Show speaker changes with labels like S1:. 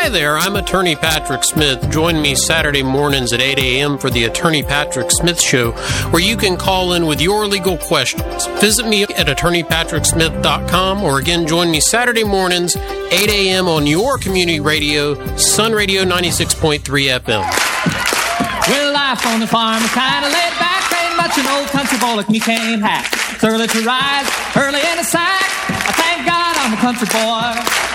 S1: Hi there, I'm Attorney Patrick Smith. Join me Saturday mornings at 8 a.m. for the Attorney Patrick Smith Show, where you can call in with your legal questions. Visit me at attorneypatricksmith.com, or again, join me Saturday mornings, 8 a.m. on your community radio, Sun Radio 96.3 FM.
S2: Well, life on the farm is kind of laid back. Ain't much an old country boy like me can't hack. It's early to rise, early in the sack. I thank God I'm a country boy.